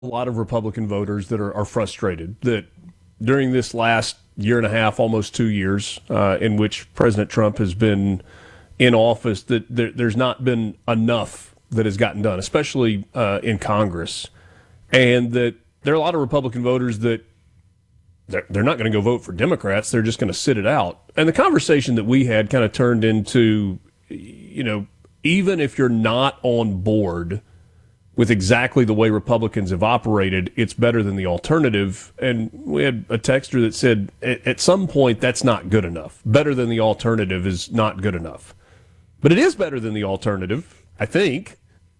a lot of Republican voters that are frustrated that during this last year and a half, almost 2 years, in which President Trump has been in office, that there's not been enough that has gotten done, especially in Congress, and that there are a lot of Republican voters that they're not going to go vote for Democrats. They're just going to sit it out. And the conversation that we had kind of turned into, even if you're not on board with exactly the way Republicans have operated, it's better than the alternative. And we had a texter that said, at some point, that's not good enough. Better than the alternative is not good enough. But it is better than the alternative, I think.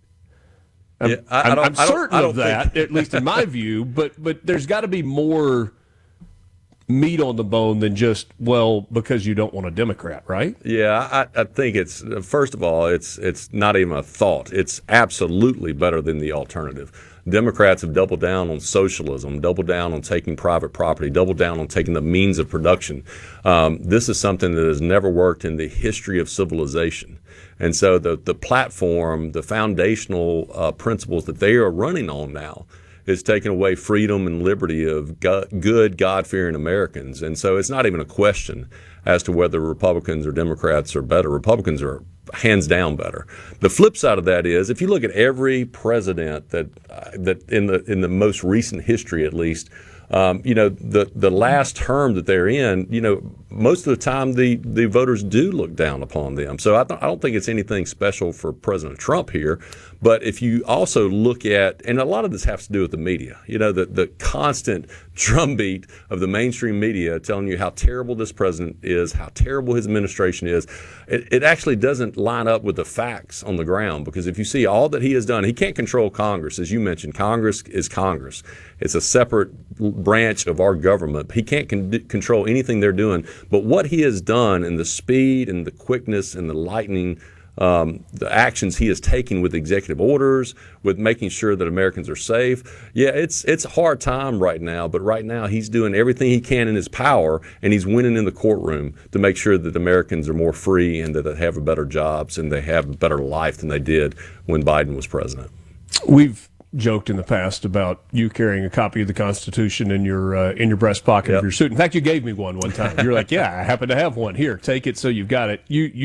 I'm certain of that, at least in my view. But there's got to be more meat on the bone than just, well, because you don't want a Democrat, right? Yeah, I think it's, first of all, it's not even a thought. It's absolutely better than the alternative. Democrats have doubled down on socialism, doubled down on taking private property, doubled down on taking the means of production. This is something that has never worked in the history of civilization. And so the platform, the foundational principles that they are running on now is taking away freedom and liberty of good, God-fearing Americans. And so it's not even a question as to whether Republicans or Democrats are better. Republicans are hands down better. The flip side of that is, if you look at every president that in the most recent history, at least, the last term that they're in, most of the time the voters do look down upon them. So I don't think it's anything special for President Trump here. But if you also look at, and a lot of this has to do with the media, the constant drumbeat of the mainstream media telling you how terrible this president is, how terrible his administration is, it actually doesn't line up with the facts on the ground. Because if you see all that he has done, he can't control Congress. As you mentioned, Congress is Congress. It's a separate branch of our government. He can't control anything they're doing. But what he has done, and the speed and the quickness and the lightning, the actions he has taken with executive orders, with making sure that Americans are safe. Yeah, it's a hard time right now, but right now he's doing everything he can in his power, and he's winning in the courtroom to make sure that Americans are more free and that they have better jobs and they have a better life than they did when Biden was president. We've joked in the past about you carrying a copy of the Constitution in your breast pocket of your suit. In fact, you gave me one time. You're like, "Yeah, I happen to have one. Here, take it." So you've got it.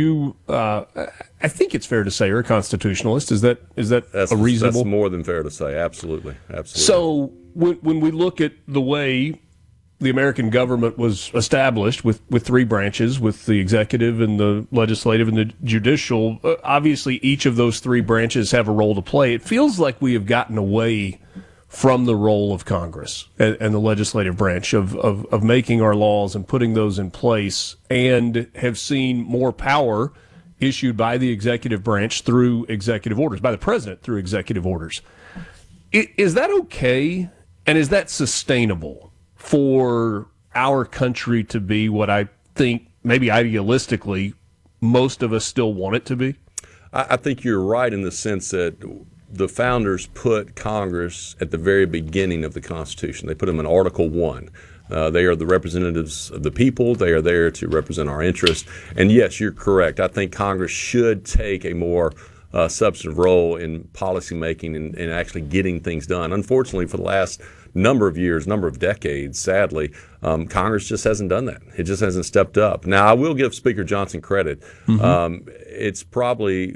I think it's fair to say you're a constitutionalist. Is that a reasonable? That's more than fair to say. Absolutely. So when we look at the way the American government was established with three branches, with the executive and the legislative and the judicial, obviously each of those three branches have a role to play. It feels like we have gotten away from the role of Congress and the legislative branch of making our laws and putting those in place, and have seen more power issued by the executive branch through executive orders, by the president through executive orders. Is that okay? And is that sustainable for our country to be what I think maybe idealistically most of us still want it to be? I think you're right in the sense that the founders put Congress at the very beginning of the Constitution. They put them in Article 1. They are the representatives of the people. They are there to represent our interests. And yes, you're correct. I think Congress should take a more substantive role in policymaking and actually getting things done. Unfortunately, for the last number of years, number of decades, sadly, Congress just hasn't done that. It just hasn't stepped up. Now, I will give Speaker Johnson credit. It's probably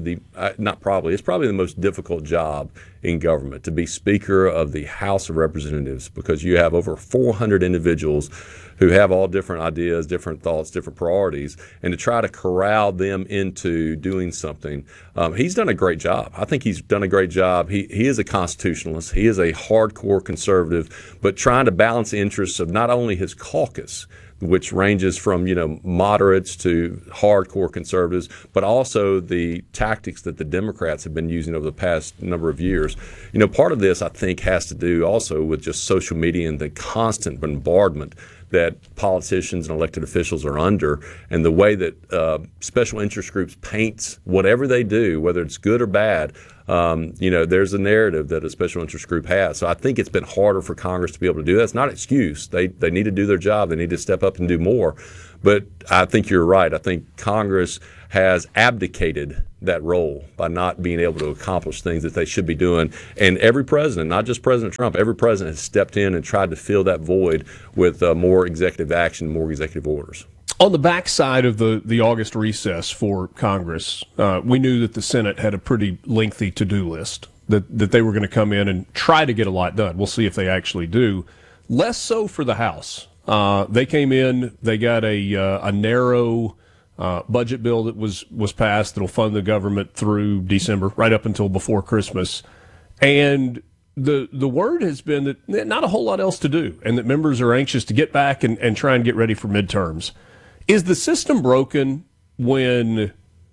it's probably the most difficult job in government to be Speaker of the House of Representatives, because you have over 400 individuals who have all different ideas, different thoughts, different priorities, and to try to corral them into doing something. He's done a great job. I think he's done a great job. He is a constitutionalist. He is a hardcore conservative, but trying to balance the interests of not only his caucus, which ranges from moderates to hardcore conservatives, but also the tactics that the Democrats have been using over the past number of years. Part of this, I think, has to do also with just social media and the constant bombardment that politicians and elected officials are under, and the way that special interest groups paint whatever they do, whether it's good or bad, There's a narrative that a special interest group has. So I think it's been harder for Congress to be able to do that. It's not an excuse. They need to do their job. They need to step up and do more. But I think you're right. I think Congress has abdicated that role by not being able to accomplish things that they should be doing. And every president, not just President Trump, every president has stepped in and tried to fill that void with more executive action, more executive orders. On the backside of the August recess for Congress, we knew that the Senate had a pretty lengthy to-do list, that they were going to come in and try to get a lot done. We'll see if they actually do. Less so for the House. They came in, they got a narrow budget bill that was passed that'll fund the government through December, right up until before Christmas. And the word has been that not a whole lot else to do, and that members are anxious to get back and try and get ready for midterms. Is the system broken when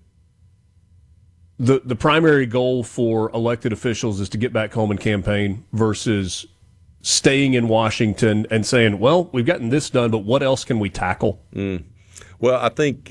the primary goal for elected officials is to get back home and campaign versus staying in Washington and saying, well, we've gotten this done, but what else can we tackle? Well, I think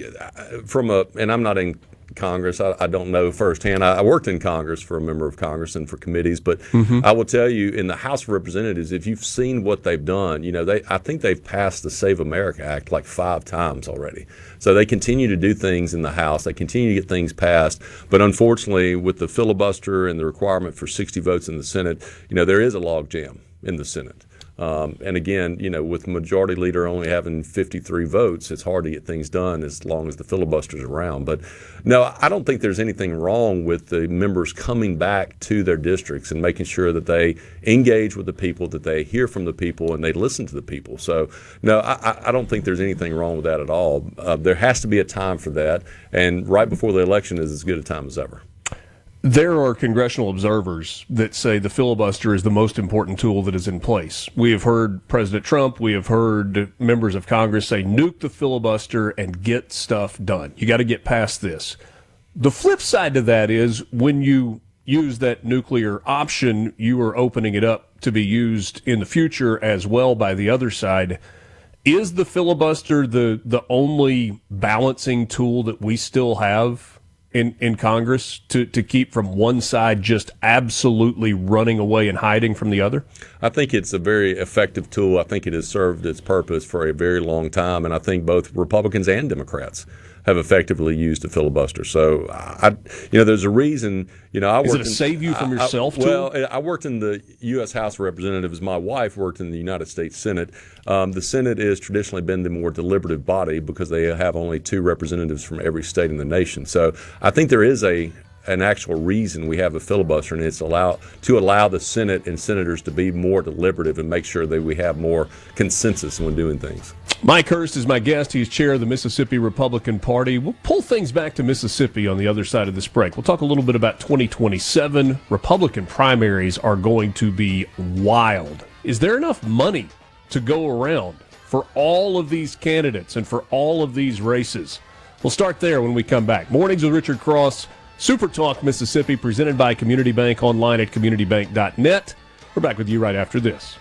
and I'm not in Congress, I don't know firsthand. I worked in Congress for a member of Congress and for committees, but I will tell you, in the House of Representatives, if you've seen what they've done, I think they've passed the Save America Act like 5 times already. So they continue to do things in the House. They continue to get things passed. But unfortunately, with the filibuster and the requirement for 60 votes in the Senate, there is a logjam in the Senate. And again, with the majority leader only having 53 votes, it's hard to get things done as long as the filibuster's around. But no, I don't think there's anything wrong with the members coming back to their districts and making sure that they engage with the people, that they hear from the people, and they listen to the people. So no, I don't think there's anything wrong with that at all. There has to be a time for that, and right before the election is as good a time as ever. There are congressional observers that say the filibuster is the most important tool that is in place. We have heard President Trump, we have heard members of Congress say, nuke the filibuster and get stuff done. You got to get past this. The flip side to that is when you use that nuclear option, you are opening it up to be used in the future as well by the other side. Is the filibuster the only balancing tool that we still have in Congress to keep from one side just absolutely running away and hiding from the other? I think it's a very effective tool. I think it has served its purpose for a very long time, and I think both Republicans and Democrats have effectively used a filibuster. So, there's a reason. Is it to save you from yourself? Well, I worked in the U.S. House of Representatives. My wife worked in the United States Senate. The Senate has traditionally been the more deliberative body because they have only 2 representatives from every state in the nation. So, I think there is an actual reason we have a filibuster, and it's to allow the Senate and senators to be more deliberative and make sure that we have more consensus when doing things. Mike Hurst is my guest. He's chair of the Mississippi Republican Party. We'll pull things back to Mississippi on the other side of this break. We'll talk a little bit about 2027. Republican primaries are going to be wild. Is there enough money to go around for all of these candidates and for all of these races? We'll start there when we come back. Mornings with Richard Cross, Super Talk Mississippi, presented by Community Bank, online at communitybank.net. We're back with you right after this.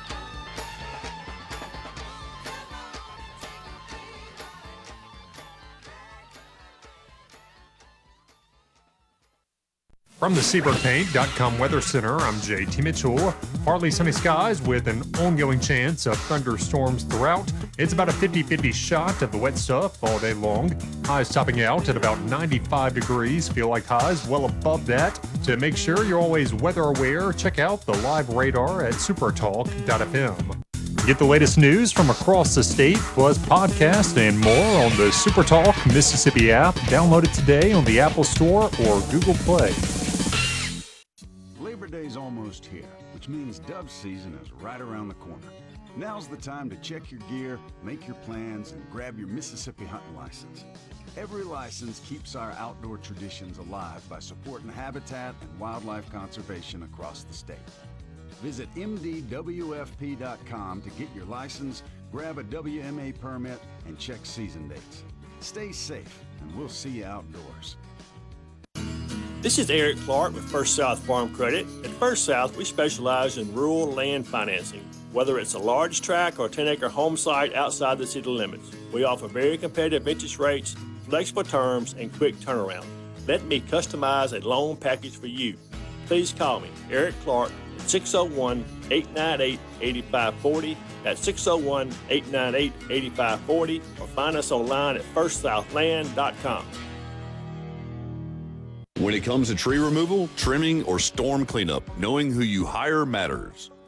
From the SeabrookPaint.com Weather Center, I'm JT Mitchell. Partly sunny skies with an ongoing chance of thunderstorms throughout. It's about a 50-50 shot of the wet stuff all day long. Highs topping out at about 95 degrees. Feel like highs well above that. To make sure you're always weather aware, check out the live radar at supertalk.fm. Get the latest news from across the state, plus podcasts and more on the SuperTalk Mississippi app. Download it today on the Apple Store or Google Play. Labor Day's almost here, which means dove season is right around the corner. Now's the time to check your gear, make your plans, and grab your Mississippi hunting license. Every license keeps our outdoor traditions alive by supporting habitat and wildlife conservation across the state. Visit mdwfp.com to get your license, grab a WMA permit, and check season dates. Stay safe, and we'll see you outdoors. This is Eric Clark with First South Farm Credit. At First South, we specialize in rural land financing. Whether it's a large tract or 10-acre home site outside the city limits, we offer very competitive interest rates, flexible terms, and quick turnaround. Let me customize a loan package for you. please call me, Eric Clark, at 601-898-8540. That's 601-898-8540, or find us online at firstsouthland.com. When it comes to tree removal, trimming, or storm cleanup, knowing who you hire matters.